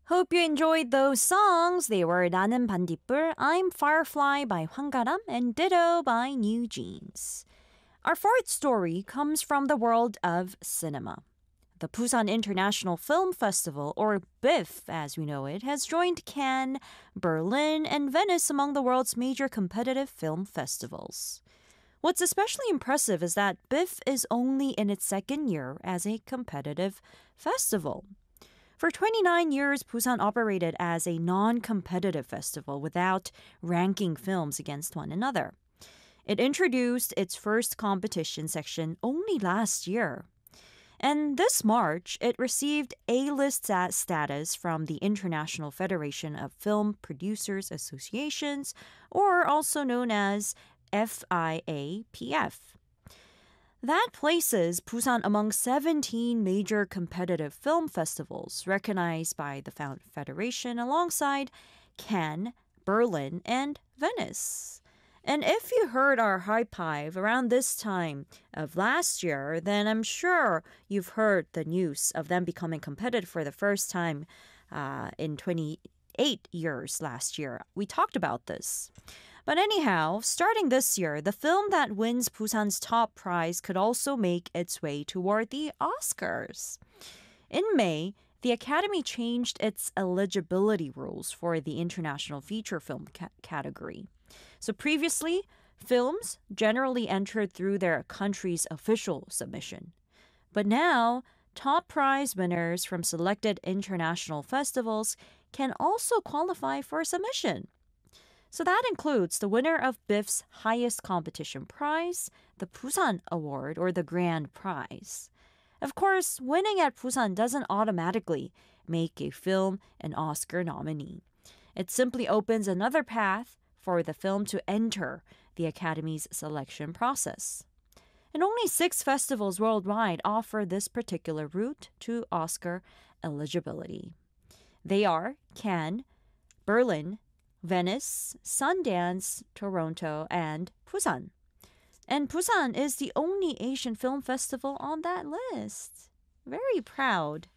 Hope you enjoyed those songs. They were 나는 반딧불, I'm Firefly by 황가람, and Ditto by New Jeans. Our fourth story comes from the world of cinema. The Busan International Film Festival, or BIF as we know it, has joined Cannes, Berlin, and Venice among the world's major competitive film festivals. What's especially impressive is that BIF is only in its second year as a competitive festival. For 29 years, Busan operated as a non-competitive festival without ranking films against one another. It introduced its first competition section only last year. And this March, it received A-list status from the International Federation of Film Producers Associations, or also known as FIAPF. That places Busan among 17 major competitive film festivals recognized by the Federation alongside Cannes, Berlin, and Venice. And if you heard our high five around this time of last year, then I'm sure you've heard the news of them becoming competitive for the first time in 28 years last year. We talked about this. But anyhow, starting this year, the film that wins Busan's top prize could also make its way toward the Oscars. In May, the Academy changed its eligibility rules for the International Feature Film category. So previously, films generally entered through their country's official submission. But now, top prize winners from selected international festivals can also qualify for submission. So that includes the winner of BIF's highest competition prize, the Busan Award or the Grand Prize. Of course, winning at Busan doesn't automatically make a film an Oscar nominee. It simply opens another path for the film to enter the Academy's selection process. And only 6 festivals worldwide offer this particular route to Oscar eligibility. They are Cannes, Berlin, Venice, Sundance, Toronto, and Busan. And Busan is the only Asian film festival on that list. Very proud.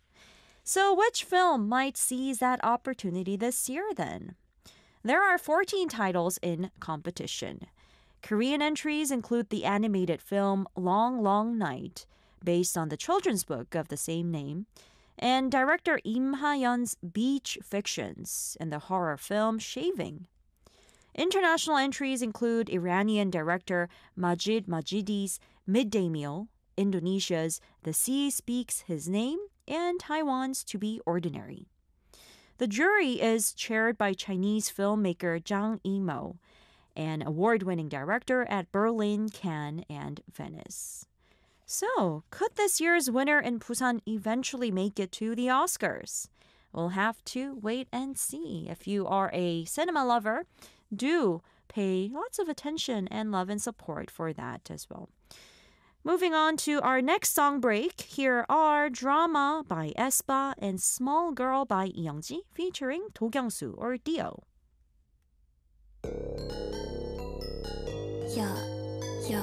So which film might seize that opportunity this year then? There are 14 titles in competition. Korean entries include the animated film Long Long Night, based on the children's book of the same name, and director Im Ha-yeon's Beach Fictions and the horror film Shaving. International entries include Iranian director Majid Majidi's Midday Meal, Indonesia's The Sea Speaks His Name, and Taiwan's To Be Ordinary. The jury is chaired by Chinese filmmaker Zhang Yimou, an award-winning director at Berlin, Cannes, and Venice. So, could this year's winner in Busan eventually make it to the Oscars? We'll have to wait and see. If you are a cinema lover, do pay lots of attention and love and support for that as well. Moving on to our next song break, here are Drama by aespa and Small Girl by Lee Young-ji featuring Do Kyung-soo or Dio. Yeah.